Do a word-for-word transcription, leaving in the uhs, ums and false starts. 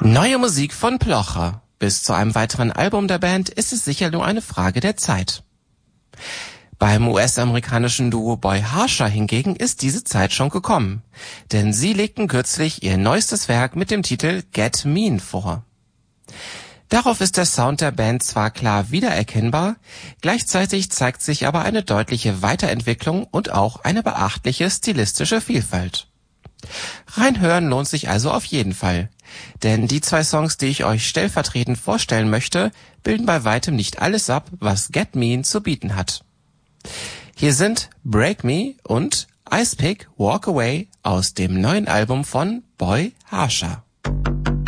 Neue Musik von Plocher. Bis zu einem weiteren Album der Band ist es sicher nur eine Frage der Zeit. Beim U S-amerikanischen Duo Boy Harsher hingegen ist diese Zeit schon gekommen, denn sie legten kürzlich ihr neuestes Werk mit dem Titel Get Mean vor. Darauf ist der Sound der Band zwar klar wiedererkennbar, gleichzeitig zeigt sich aber eine deutliche Weiterentwicklung und auch eine beachtliche stilistische Vielfalt. Reinhören lohnt sich also auf jeden Fall, denn die zwei Songs, die ich euch stellvertretend vorstellen möchte, bilden bei weitem nicht alles ab, was Get Mean zu bieten hat. Hier sind Break Me und Ice Pick Walk Away aus dem neuen Album von Boy Harsher.